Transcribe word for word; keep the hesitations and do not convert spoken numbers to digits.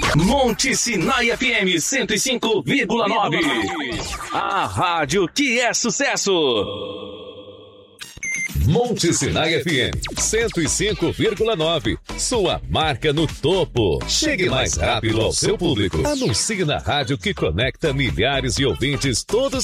Monte Sinai F M cento e cinco vírgula nove. A rádio que é sucesso. Monte Sinai F M cento e cinco vírgula nove. Sua marca no topo. Chegue mais rápido ao seu público. Anuncie na rádio que conecta milhares de ouvintes todos